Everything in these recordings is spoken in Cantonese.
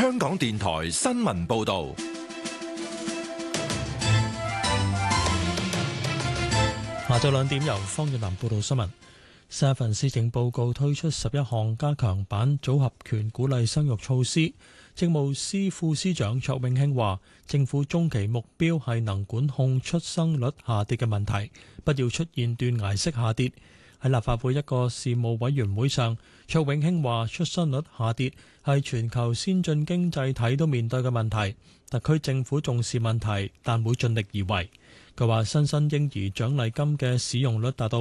香港電台新聞報道。 下晝2點由方遠南報道新聞。新一份施政報告推出11項加強版組合拳鼓勵生育措施。政務司副司長卓永興話，政府中期目標係能管控出生率下跌嘅問題，不要出現斷崖式下跌。喺立法會一個事務委員會上，卓永興話出生率下跌係全球先進經濟體都面對嘅問題，特區政府重視問題，但會盡力而為。佢話新生嬰兒獎勵金嘅使用率達到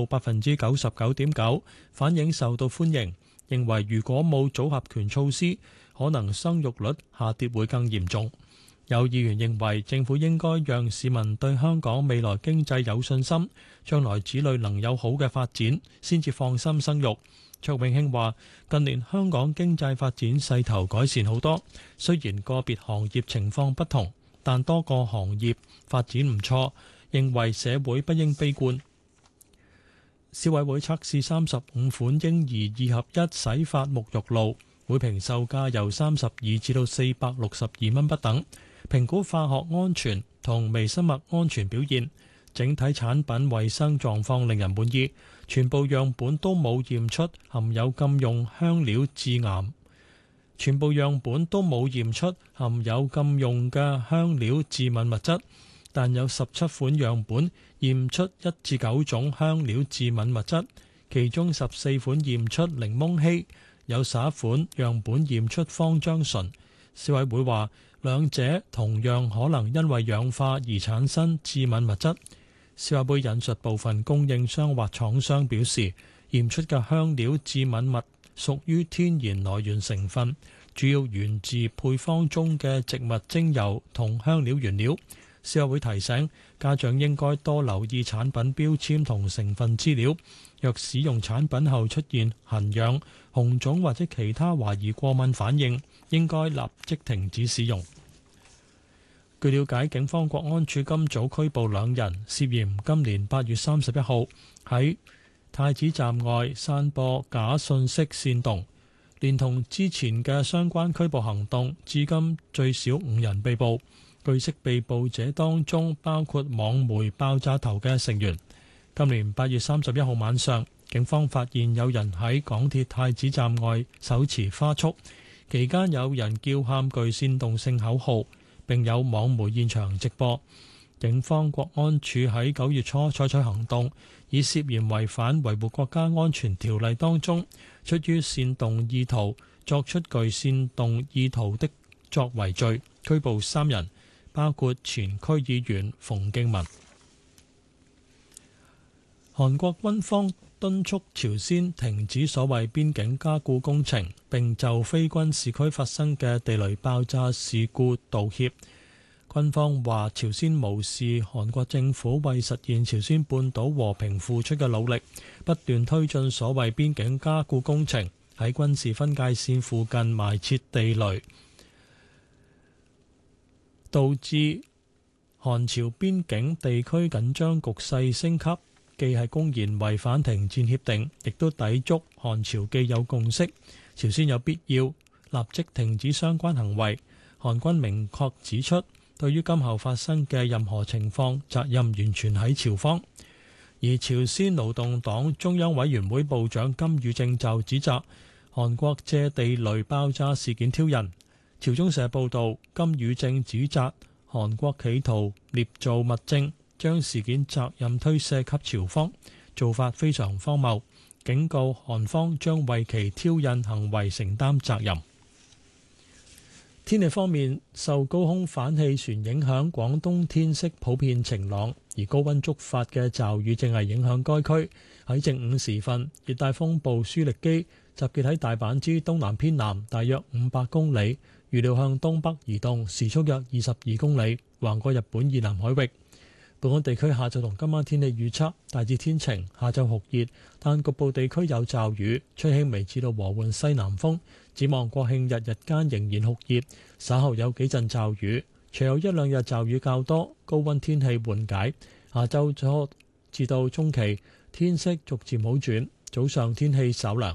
99.9%， 反映受到歡迎，認為如果冇組合拳措施，可能生育率下跌會更嚴重。有議員認為政府應該讓市民對香港未來經濟有信心，將來子女能有好嘅發展，先至放心生育。卓永興話：近年香港經濟發展勢頭改善好多，雖然個別行業情況不同，但多個行業發展唔錯。認為社會不應悲觀。消委會測試35款嬰兒2合1洗髮沐浴露，每瓶售價由32至到462蚊不等，評估化學安全同微生物安全表現，整體產品衛生狀況令人滿意，全部樣本都冇驗出含有禁用香料致癌。全部樣本都冇驗出含有禁用嘅香料致敏物質。但有17款樣本驗出1至9種香料致敏物質，其中14款驗出檸檬烯，有11款樣本驗出芳樟醇。消委會話，兩者同樣可能因為氧化而產生致敏物質。消委會引述部分供應商或廠商表示，驗出嘅香料致敏物屬於天然來源成分，主要源自配方中嘅植物精油同香料原料。消委會提醒家長應該多留意產品標籤同成分資料，若使用產品後出現痕癢、紅腫或者其他懷疑過敏反應，應該立即停止使用。據了解，警方國安處今早拘捕2人，涉嫌今年8月31號喺太子站外散播假信息煽動，連同之前嘅相關拘捕行動，至今最少5人被捕。據悉，被捕者當中包括網媒爆炸頭嘅成員。今年8月31號晚上，警方發現有人喺港鐵太子站外手持花束，期間有人叫喊具煽動性口號，並有網媒現場直播。警方國安處喺9月初採取行動，以涉嫌違反維護國家安全條例當中出於煽動意圖作出具煽動意圖的作為罪，拘捕3人。包括前區議員馮敬文。韓國軍方敦促朝鮮停止所謂邊境加固工程，並就非軍事區發生嘅地雷爆炸事故道歉。軍方話朝鮮無視韓國政府為實現朝鮮半島和平付出嘅努力，不斷推進所謂邊境加固工程，喺軍事分界線附近埋設地雷，導致韓朝邊境地區緊張局勢升級，既係公然違反停戰協定，亦都抵觸韓朝既有共識。朝鮮有必要立即停止相關行為。韓軍明確指出，對於今後發生嘅任何情況，責任完全喺朝方。而朝鮮勞動黨中央委員會部長金宇正就指責韓國借地雷爆炸事件挑釁。朝中社報導，金宇正指責韓國企圖捏造物證，將事件責任推卸給朝方，做法非常荒謬，警告韓方將為其挑釁行為承擔責任。天氣方面，受高空反氣旋影響，廣東天色普遍晴朗，而高溫觸發嘅驟雨正係影響該區。喺正午時分，熱帶風暴舒力基集結喺大阪之東南偏南大約500公里，預料向東北移動，時速約22公里，橫過日本以南海域。本港地區下晝同今晚天氣預測大致天晴，下晝酷熱，但局部地區有驟雨，吹輕微至到和緩西南風。展望國慶日日間仍然酷熱，稍後有幾陣驟雨，隨後一兩日驟雨較多，高溫天氣緩解。下週初至到中期天色逐漸好轉，早上天氣稍涼。